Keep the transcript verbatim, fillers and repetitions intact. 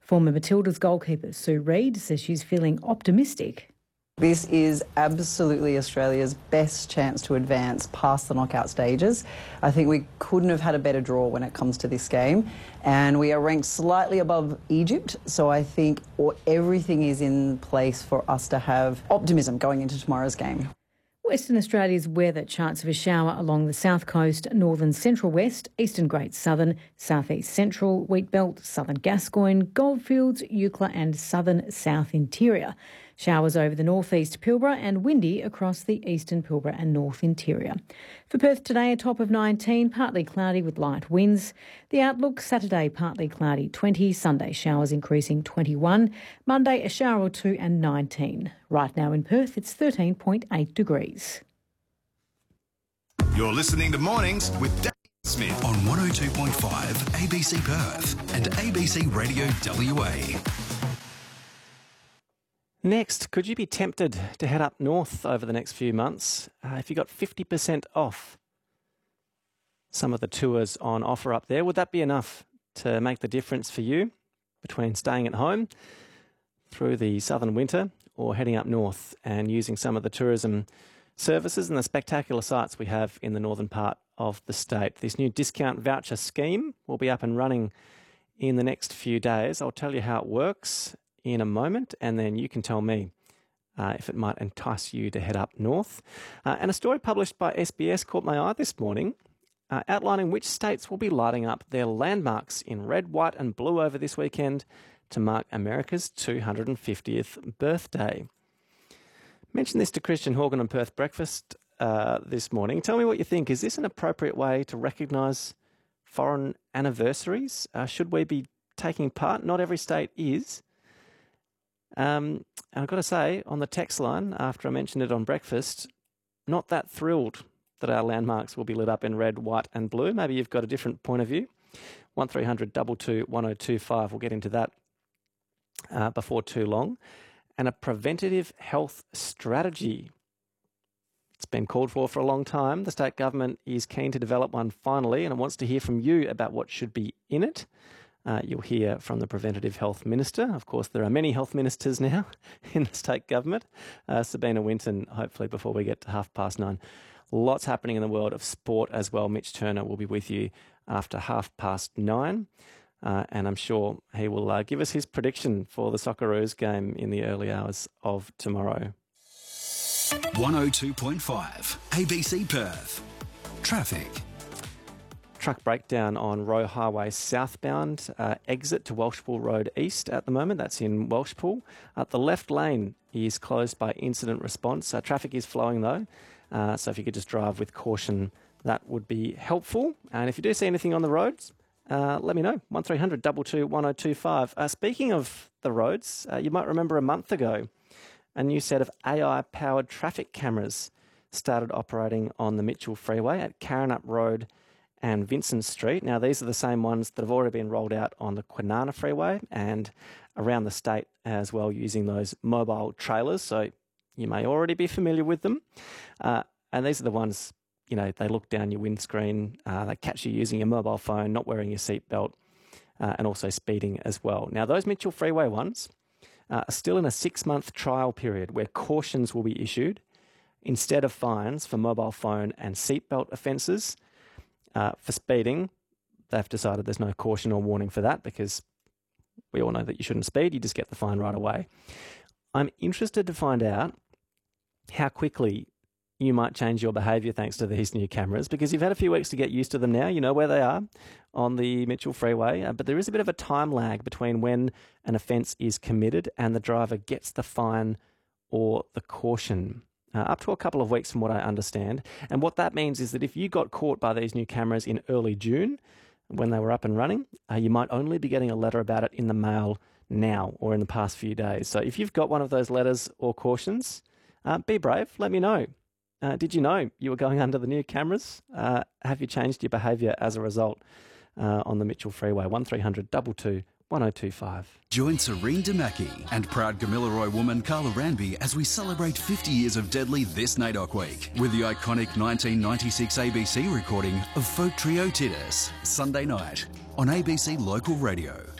Former Matildas goalkeeper Sue Reid says she's feeling optimistic. This is absolutely Australia's best chance to advance past the knockout stages. I think we couldn't have had a better draw when it comes to this game. And we are ranked slightly above Egypt, so I think everything is in place for us to have optimism going into tomorrow's game. Western Australia's weather, chance of a shower along the south coast, northern central west, eastern Great Southern, southeast central, Wheatbelt, southern Gascoyne, Goldfields, Eucla and southern south interior. Showers over the northeast Pilbara and windy across the eastern Pilbara and north interior. For Perth today, a top of nineteen, partly cloudy with light winds. The outlook, Saturday partly cloudy twenty, Sunday showers increasing twenty-one, Monday a shower or two and nineteen. Right now in Perth, it's thirteen point eight degrees. You're listening to Mornings with Dave Smith on one oh two point five A B C Perth and A B C Radio W A. Next, could you be tempted to head up north over the next few months uh, if you got fifty percent off some of the tours on offer up there? Would that be enough to make the difference for you between staying at home through the southern winter or heading up north and using some of the tourism services and the spectacular sites we have in the northern part of the state? This new discount voucher scheme will be up and running in the next few days. I'll tell you how it works in a moment, and then you can tell me uh, if it might entice you to head up north. Uh, and a story published by S B S caught my eye this morning, uh, outlining which states will be lighting up their landmarks in red, white and blue over this weekend to mark America's two hundred fiftieth birthday. Mentioned this to Christian Horgan on Perth Breakfast uh, this morning. Tell me what you think. Is this an appropriate way to recognise foreign anniversaries? Uh, should we be taking part? Not every state is. Um, and I've got to say, on the text line, after I mentioned it on breakfast, not that thrilled that our landmarks will be lit up in red, white and blue. Maybe you've got a different point of view. one three hundred two two one oh two five. We'll get into that uh, before too long. And a preventative health strategy. It's been called for for a long time. The state government is keen to develop one finally, and it wants to hear from you about what should be in it. Uh, you'll hear from the Preventative Health Minister. Of course, there are many health ministers now in the state government. Uh, Sabina Winton, hopefully before we get to half past nine. Lots happening in the world of sport as well. Mitch Turner will be with you after half past nine. Uh, and I'm sure he will uh, give us his prediction for the Socceroos game in the early hours of tomorrow. one oh two point five A B C Perth. Traffic. Truck breakdown on Roe Highway southbound, uh, exit to Welshpool Road East at the moment. That's in Welshpool. Uh, the left lane is closed by incident response. Uh, traffic is flowing though, uh, so if you could just drive with caution, that would be helpful. And if you do see anything on the roads, uh, let me know. one three hundred two two one oh two five. Uh, speaking of the roads, uh, you might remember a month ago, a new set of A I-powered traffic cameras started operating on the Mitchell Freeway at Karrinyup Road and Vincent Street. Now, these are the same ones that have already been rolled out on the Kwinana Freeway and around the state as well, using those mobile trailers. So you may already be familiar with them. Uh, and these are the ones, you know, they look down your windscreen, uh, they catch you using your mobile phone, not wearing your seatbelt, uh, and also speeding as well. Now, those Mitchell Freeway ones uh, are still in a six-month trial period where cautions will be issued instead of fines for mobile phone and seatbelt offences. Uh, for speeding, they've decided there's no caution or warning for that because we all know that you shouldn't speed, you just get the fine right away. I'm interested to find out how quickly you might change your behaviour thanks to these new cameras, because you've had a few weeks to get used to them now. You know where they are on the Mitchell Freeway, uh, but there is a bit of a time lag between when an offence is committed and the driver gets the fine or the caution. Uh, up to a couple of weeks from what I understand. And what that means is that if you got caught by these new cameras in early June, when they were up and running, uh, you might only be getting a letter about it in the mail now or in the past few days. So if you've got one of those letters or cautions, uh, be brave, let me know. Uh, did you know you were going under the new cameras? Uh, have you changed your behaviour as a result uh, on the Mitchell Freeway? one three hundred two two one oh two five. Join Serene Damaki and proud Gamilaroi woman Carla Ranby as we celebrate fifty years of Deadly this NAIDOC week with the iconic nineteen ninety-six A B C recording of Folk Trio Titus, Sunday night on A B C Local Radio.